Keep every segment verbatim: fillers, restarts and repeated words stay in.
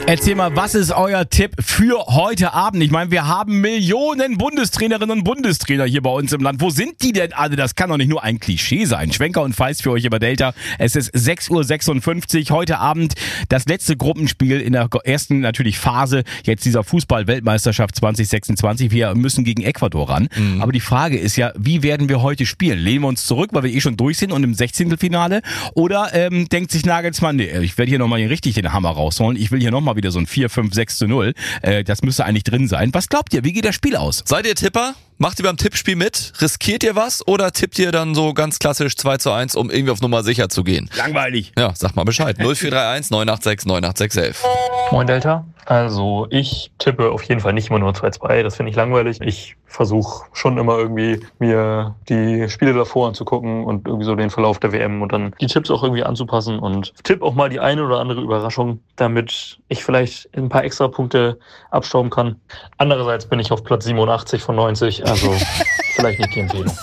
Erzähl mal, was ist euer Tipp für heute Abend? Ich meine, wir haben Millionen Bundestrainerinnen und Bundestrainer hier bei uns im Land. Wo sind die denn alle? Das kann doch nicht nur ein Klischee sein. Schwenker und Feist für euch über Delta. Es ist sechs Uhr sechsundfünfzig. Heute Abend das letzte Gruppenspiel in der ersten natürlich Phase jetzt dieser Fußball-Weltmeisterschaft zwanzig sechsundzwanzig. Wir müssen gegen Ecuador ran. Mhm. Aber die Frage ist ja, wie werden wir heute spielen? Lehnen wir uns zurück, weil wir eh schon durch sind und im Sechzehntelfinale? Oder ähm, denkt sich Nagelsmann, nee, ich werde hier nochmal richtig den Hammer rausholen. Ich will hier nochmal wieder so ein vier, fünf, sechs zu null. Äh, das müsste eigentlich drin sein. Was glaubt ihr? Wie geht das Spiel aus? Seid ihr Tipper? Macht ihr beim Tippspiel mit? Riskiert ihr was? Oder tippt ihr dann so ganz klassisch zwei zu eins, um irgendwie auf Nummer sicher zu gehen? Langweilig. Ja, sag mal Bescheid. null vier drei eins neun acht sechs neun acht sechs elf. Moin Delta. Also ich tippe auf jeden Fall nicht immer nur zwei zwei. Das finde ich langweilig. Ich versuche schon immer irgendwie mir die Spiele davor anzugucken und irgendwie so den Verlauf der W M und dann die Tipps auch irgendwie anzupassen und tippe auch mal die eine oder andere Überraschung, damit ich vielleicht ein paar extra Punkte abstauben kann. Andererseits bin ich auf Platz siebenundachtzig von neunzig, also vielleicht nicht die Empfehlung.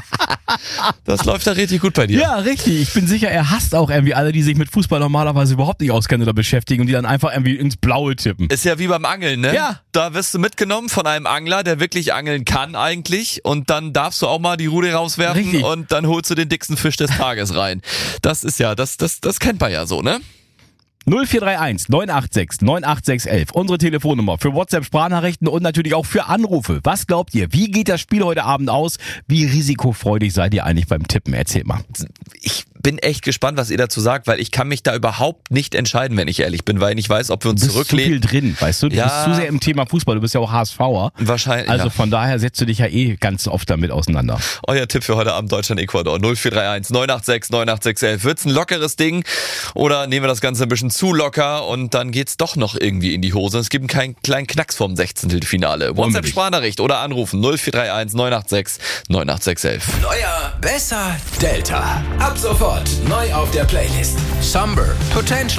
Das läuft da richtig gut bei dir. Ja, richtig. Ich bin sicher, er hasst auch irgendwie alle, die sich mit Fußball normalerweise überhaupt nicht auskennen oder beschäftigen und die dann einfach irgendwie ins Blaue tippen. Ist ja wie beim Angeln, ne? Ja. Da wirst du mitgenommen von einem Angler, der wirklich angeln kann eigentlich und dann darfst du auch mal die Rute rauswerfen Richtig. Und dann holst du den dicksten Fisch des Tages rein. Das ist ja, das, das, das kennt man ja so, ne? null vier drei eins neun acht sechs neun acht sechs elf. Unsere Telefonnummer für WhatsApp-Sprachnachrichten und natürlich auch für Anrufe. Was glaubt ihr? Wie geht das Spiel heute Abend aus? Wie risikofreudig seid ihr eigentlich beim Tippen? Erzähl mal. Ich bin echt gespannt, was ihr dazu sagt, weil ich kann mich da überhaupt nicht entscheiden, wenn ich ehrlich bin, weil ich nicht weiß, ob wir uns Du bist zurücklehnen. zu viel drin, weißt du? Du Ja. bist zu sehr im Thema Fußball. Du bist ja auch HSVer. Wahrscheinlich. Also ja. von daher setzt du dich ja eh ganz oft damit auseinander. Euer Tipp für heute Abend Deutschland-Ecuador null vier drei eins neun acht sechs neun acht sechs elf. Wird's ein lockeres Ding oder nehmen wir das Ganze ein bisschen zu locker und dann geht's doch noch irgendwie in die Hose? Es gibt einen kleinen Knacks vom Sechzehntelfinale. WhatsApp-Sprachnachricht oder anrufen null vier drei eins neun acht sechs neun acht sechs elf. Neuer, besser, Delta. Ab sofort neu auf der Playlist. Somber, Potential.